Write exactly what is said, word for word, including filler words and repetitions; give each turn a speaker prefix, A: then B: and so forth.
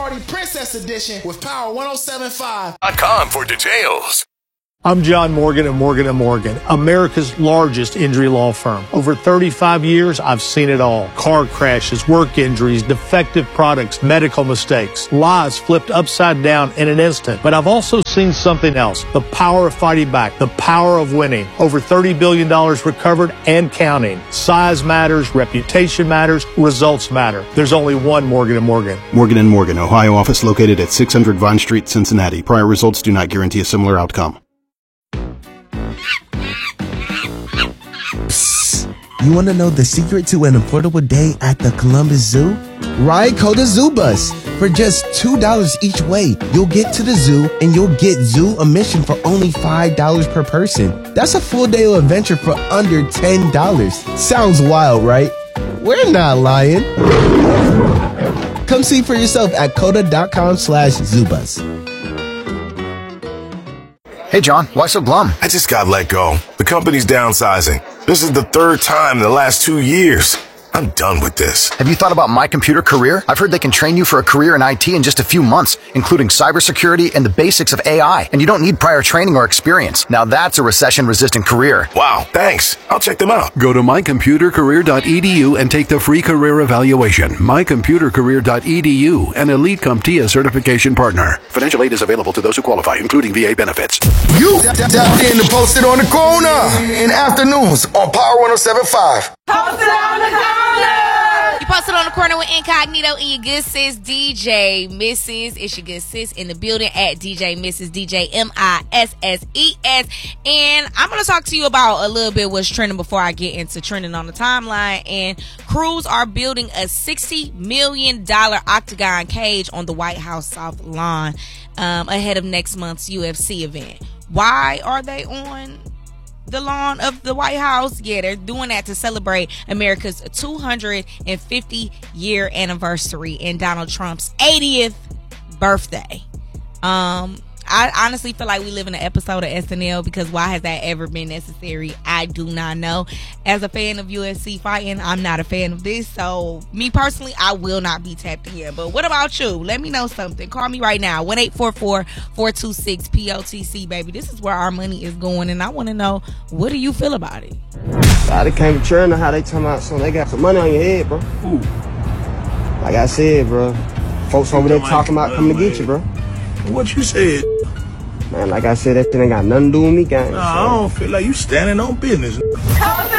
A: Party Princess Edition with Power one oh seven point five.
B: .com for details.
C: I'm John Morgan of Morgan and Morgan, America's largest injury law firm. Over thirty-five years, I've seen it all. Car crashes, work injuries, defective products, medical mistakes, lives flipped upside down in an instant. But I've also seen something else, the power of fighting back, the power of winning. Over thirty billion dollars recovered and counting. Size matters, reputation matters, results matter. There's only one Morgan and Morgan.
D: Morgan and Morgan, Ohio office located at six hundred Vine Street, Cincinnati. Prior results do not guarantee a similar outcome.
E: You want to know the secret to an affordable day at the Columbus Zoo? Ride Coda Zoo Bus. For just two dollars each way, you'll get to the zoo and you'll get zoo admission for only five dollars per person. That's a full day of adventure for under ten dollars. Sounds wild, right? We're not lying. Come see for yourself at coda.com slash zoobus.
F: Hey, John, why so glum?
B: I just got let go. The company's downsizing. This is the third time in the last two years. I'm done with this.
F: Have you thought about My Computer Career? I've heard they can train you for a career in I T in just a few months, including cybersecurity and the basics of A I. And you don't need prior training or experience. Now that's a recession-resistant career.
B: Wow, thanks. I'll check them out.
G: Go to my computer career dot e d u and take the free career evaluation. my computer career dot e d u, an Elite CompTIA certification partner. Financial aid is available to those who qualify, including V A benefits.
H: You tapped in to post it on the corner in afternoons on Power one oh seven point five.
I: Post it on the corner.
J: You posted on the corner with Incognito and your good sis D J Missus It's your good sis in the building at D J Missus D J M I S S E S. And I'm going to talk to you about a little bit what's trending before I get into trending on the timeline. And crews are building a sixty million dollars octagon cage on the White House South Lawn um, ahead of next month's U F C event. Why are they on the lawn of the White House? Yeah, they're doing that to celebrate America's two hundred fifty year anniversary and Donald Trump's eightieth birthday. Um, I honestly feel like we live in an episode of S N L, because why has that ever been necessary? I do not know. As a fan of U F C fighting, I'm not a fan of this. So me personally, I will not be tapped in. But what about you? Let me know something. Call me right now. one eight four four, four two six, P O T C, baby. This is where our money is going. And I want to know, what do you feel about it?
K: I came to China, how they talking about something. They got some money on your head, bro.
L: Ooh.
K: Like I said, bro. Folks over there talking about coming to get you, bro.
L: What you said?
K: Man, like I said, that shit ain't got nothing to do with me, gang.
L: Nah, I don't feel like you standing on business.